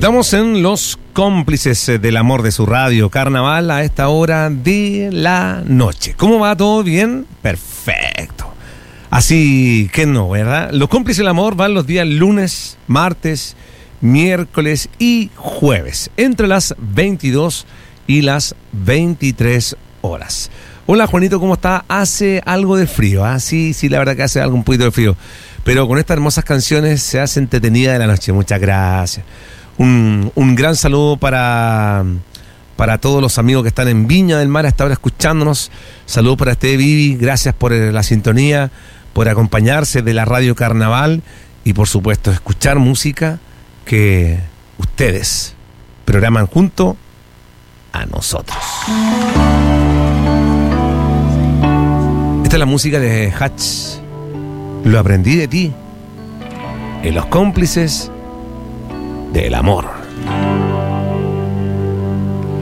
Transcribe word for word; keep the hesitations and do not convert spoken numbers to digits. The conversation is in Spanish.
Estamos en Los Cómplices del Amor de su radio Carnaval a esta hora de la noche. ¿Cómo va? ¿Todo bien? Perfecto. Así que no, ¿verdad? Los Cómplices del Amor van los días lunes, martes, miércoles y jueves, entre las veintidós y las veintitrés horas. Hola Juanito, ¿cómo está? Hace algo de frío, ¿ah? Sí, sí, la verdad que hace algo un poquito de frío. Pero con estas hermosas canciones se hace entretenida de la noche. Muchas gracias. Un, un gran saludo para, para todos los amigos que están en Viña del Mar hasta ahora escuchándonos. Saludos para este Vivi, gracias por la sintonía, por acompañarse de la Radio Carnaval y por supuesto escuchar música que ustedes programan junto a nosotros. Esta es la música de Hatch. Lo aprendí de ti en Los Cómplices del Amor.